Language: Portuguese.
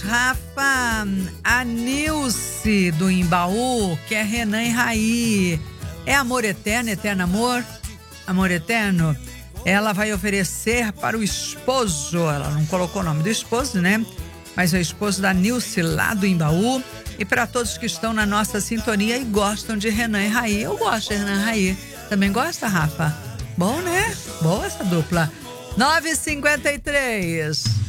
Rafa, a Nilce do Imbaú, que é Renan e Raí. É amor eterno, eterno amor? Amor eterno? Ela vai oferecer para o esposo, ela não colocou o nome do esposo, né? Mas é o esposo da Nilce lá do Imbaú. E para todos que estão na nossa sintonia e gostam de Renan e Raí. Eu gosto de Renan e Raí. Também gosta, Rafa? Bom, né? Boa essa dupla. 9h53.